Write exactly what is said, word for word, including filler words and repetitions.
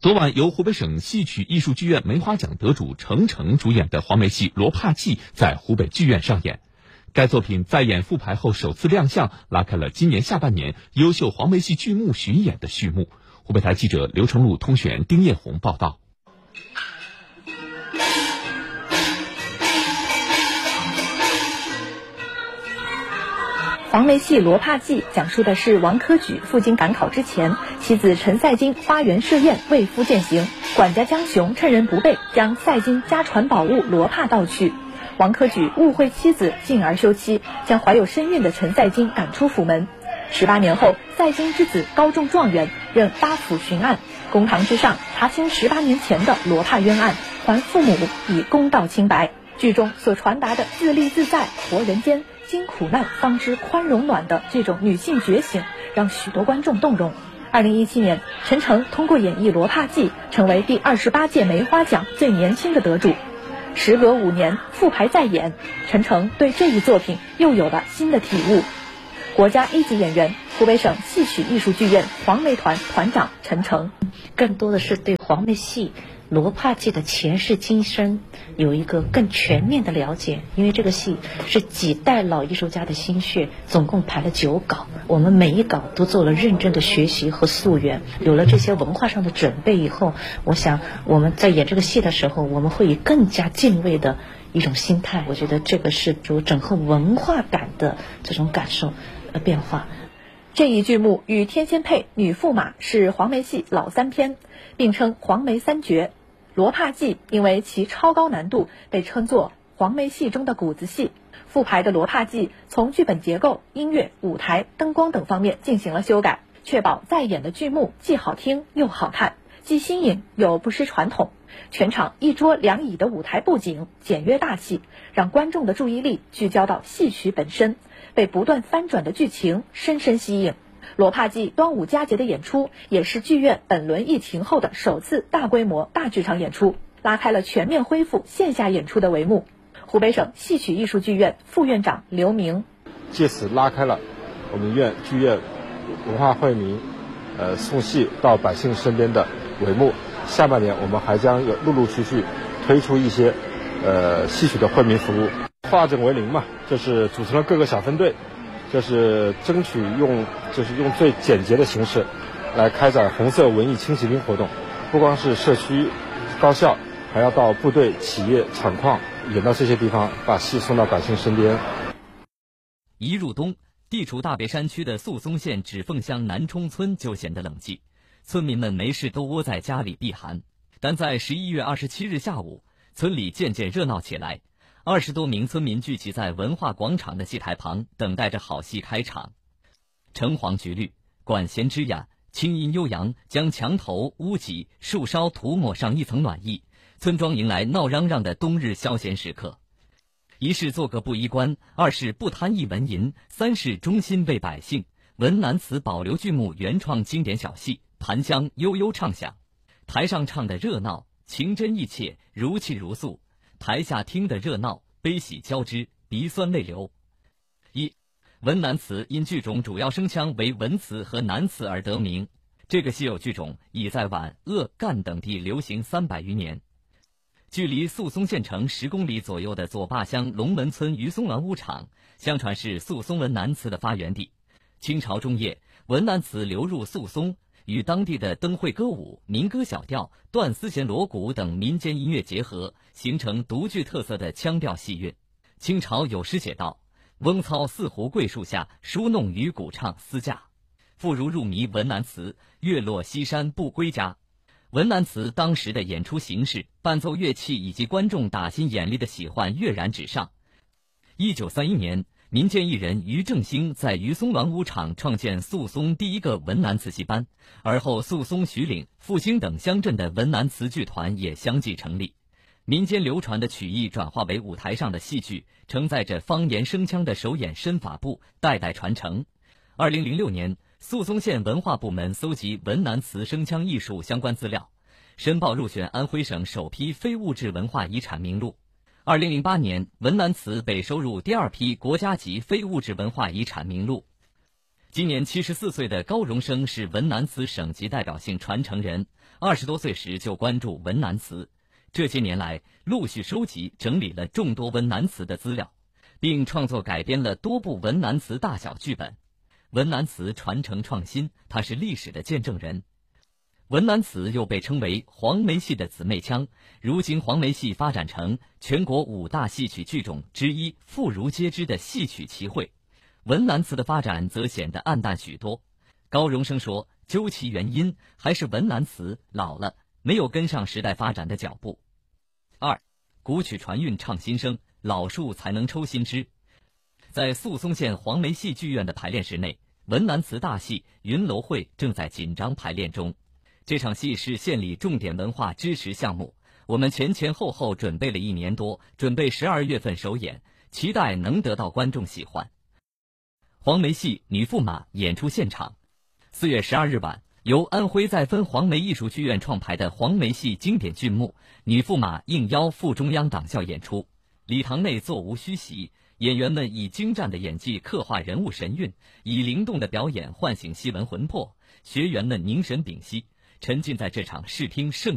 昨晚由湖北省戏曲艺术剧院梅花奖得主程程主演的黄梅戏《罗帕记》在湖北剧院上演。该作品在演复排后首次亮相，拉开了今年下半年优秀黄梅戏剧目巡演的序幕。湖北台记者刘成禄、通讯丁艳红报道。 黄梅戏《罗帕记》讲述的是王科举赴京赶考之前，妻子陈赛金花园设宴为夫饯行，管家江雄趁人不备，将赛金家传宝物罗帕盗去。王科举误会妻子，进而休妻，将怀有身孕的陈赛金赶出府门。十八年后，赛金之子高中状元，任八府巡按，公堂之上查清十八年前的罗帕冤案，还父母以公道清白。剧中所传达的自立自在、活人间、经苦难方知宽容暖的这种女性觉醒，让许多观众动容。二零一七年，陈程通过演绎《罗帕记》，成为第二十八届梅花奖最年轻的得主。时隔五年复排再演，陈程对这一作品又有了新的体悟。国家一级演员，湖北省戏曲艺术剧院黄梅团团长陈程， 更多的是对黄梅戏罗帕记的前世今生有一个更全面的了解，因为这个戏是几代老艺术家的心血，总共排了九稿，我们每一稿都做了认真的学习和溯源，有了这些文化上的准备以后，我想我们在演这个戏的时候，我们会以更加敬畏的一种心态，我觉得这个是主整合文化感的这种感受呃变化。 这一剧目与天仙配、女驸马是黄梅戏老三篇，并称黄梅三绝。罗帕记因为其超高难度，被称作黄梅戏中的谷子戏。复排的罗帕记从剧本结构、音乐、舞台、灯光等方面进行了修改，确保再演的剧目既好听又好看，既新颖又不失传统。全场一桌两椅的舞台布景简约大气，让观众的注意力聚焦到戏曲本身，被不断翻转的剧情深深吸引。罗帕记端午佳节的演出也是剧院本轮疫情后的首次大规模大剧场演出，拉开了全面恢复线下演出的帷幕。湖北省戏曲艺术剧院副院长刘明， 借此拉开了我们院剧院文化惠民呃送戏到百姓身边的帷幕。下半年我们还将有陆陆续续推出一些呃戏曲的惠民服务。化整为零嘛，就是组成了各个小分队，就是争取用就是用最简洁的形式来开展红色文艺轻骑兵活动，不光是社区高校，还要到部队、企业、厂矿，演到这些地方，把戏送到百姓身边。 一入冬，地处大别山区的宿松县指凤乡南冲村就显得冷寂，村民们没事都窝在家里避寒。但在十一月二十七日下午，村里渐渐热闹起来，二十多名村民聚集在文化广场的戏台旁，等待着好戏开场。橙黄橘绿，管弦之雅，清音悠扬，将墙头、屋脊、树梢涂抹上一层暖意，村庄迎来闹嚷嚷的冬日消闲时刻。一是做个布衣官，二是不贪一文银，三是忠心为百姓。文南词保留剧目原创经典小戏，檀香悠悠唱响。台上唱的热闹，情真意切，如泣如诉；台下听的热闹，悲喜交织，鼻酸泪流。一文南词因剧种主要声腔为文词和南词而得名，这个稀有剧种已在皖、鄂、赣等地流行三百余年。距离宿松县城十公里左右的左坝乡龙门村于松峦屋场，相传是宿松文南词的发源地。清朝中叶，文南词流入宿松，与当地的灯会歌舞、民歌小调、断丝弦锣鼓等民间音乐结合，形成独具特色的腔调戏韵。清朝有诗写道：翁操四湖桂树下，书弄于鼓唱私架。妇孺入迷文南词，月落西山不归家。文南词当时的演出形式、伴奏乐器以及观众打心眼里的喜欢跃然纸上。一九三一年，民间艺人于正兴在于松峦屋场创建宿松第一个文南词戏班，而后宿松、徐岭、复兴等乡镇的文南词剧团也相继成立。民间流传的曲艺转化为舞台上的戏剧，承载着方言声腔的手眼身法步，代代传承。二零零六年，宿松县文化部门搜集文南词声腔艺术相关资料，申报入选安徽省首批非物质文化遗产名录。二零零八年，文南词被收入第二批国家级非物质文化遗产名录。 今年七十四岁的高荣生是文南词省级代表性传承人，二十多岁时就关注文南词，这些年来陆续收集整理了众多文南词的资料，并创作改编了多部文南词大小剧本。文南词传承创新，它是历史的见证人。文南词又被称为黄梅戏的姊妹腔，如今黄梅戏发展成全国五大戏曲剧种之一，妇孺皆知的戏曲齐会。文南词的发展则显得暗淡许多。高荣生说，究其原因，还是文南词老了，没有跟上时代发展的脚步。二，古曲传韵唱新声，老树才能抽新枝。在宿松县黄梅戏剧院的排练室内，文南词大戏《云楼会》正在紧张排练中。这场戏是县里重点文化支持项目，我们前前后后准备了一年多，准备十二月份首演，期待能得到观众喜欢。黄梅戏女驸马演出现场，四月十二日晚，由安徽再分黄梅艺术剧院创排的黄梅戏经典剧目《女驸马应邀赴中央党校》演出。礼堂内座无虚席，演员们以精湛的演技刻画人物神韵，以灵动的表演唤醒戏文魂魄，学员们凝神屏息，沉浸在这场视听盛